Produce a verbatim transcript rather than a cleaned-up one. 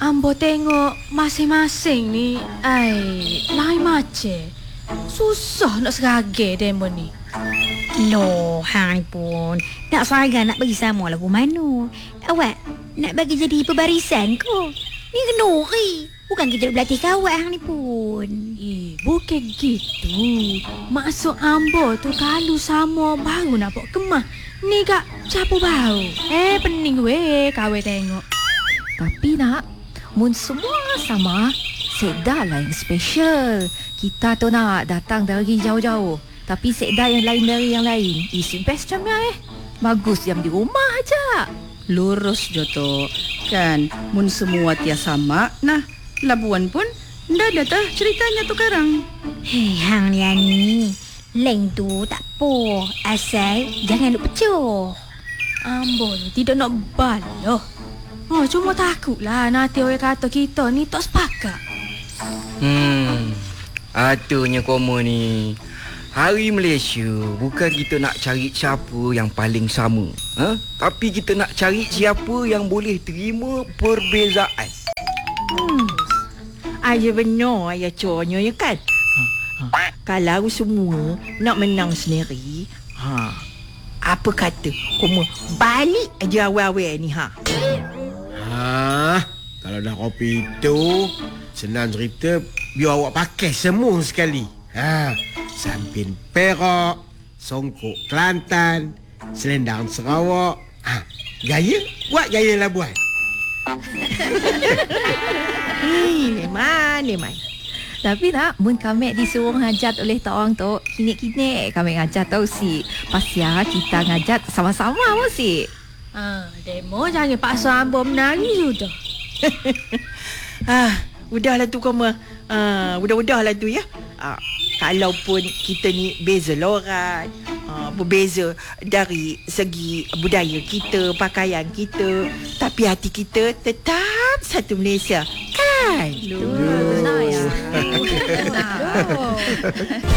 Ambo tengok masing-masing ni, ai, lain macam. Susah nak seragam demo ni. Loh, hang pun nak seragam nak bagi sama lagu mana? Awak nak bagi jadi pembarisan ke? Ni kenuri. Bukan kita berlatih kawat hang ni pun. Eh, bukan gitu. Maksud ambo tu kalau sama baru nak buat kemah. Ni kak capu bau. Eh, pening weh kawat tengok. Tapi nak, mun semua sama, Sekda lah yang special. Kita tu nak datang dari jauh-jauh. Tapi Sekda yang lain dari yang lain. Isi best macam eh. Bagus diam di rumah aja. Lurus je tu. Kan, mun semua tia sama, nah, Labuan pun ndak ada tah ceritanya tu karang. Hei, hang ni ani. Lain tu tak apa. Asal jangan lupa pecuh. Ambo ni tidak nak baloh. Oh, cuma takutlah nanti orang kata kita ni tak sepakat. Hmm, atunya koma ni. Hari Malaysia bukan kita nak cari siapa yang paling sama, ha? Tapi kita nak cari siapa yang boleh terima perbezaan. Hmm. Ayah benar ayah conyo ya kan. Ha, ha. Kalau semua nak menang sendiri, ha. Apa kata koma balik aja awal-awal ni ha. Ha, kalau dah kopi itu senang cerita, biar awak pakai semua sekali. Ha, sampin Perak, songkok Kelantan, selendang Sarawak. Ha, gaya buat gaya Labuan. Hei, memang, memang. Tapi nak, mun kami disuruh ngajat oleh tak orang tu, kini-kini kami ngajat tau si. Pasal kita ngajat sama-sama pun si. Ah, demo jangan paksa ambo menari sudah. Ah, udahlah tu koma. Ah, udah-udahlah tu ya. Ah, kalaupun kita ni beza lorat, ah, berbeza dari segi budaya kita, pakaian kita, tapi hati kita tetap satu Malaysia. Kan? Benar ya. Benar.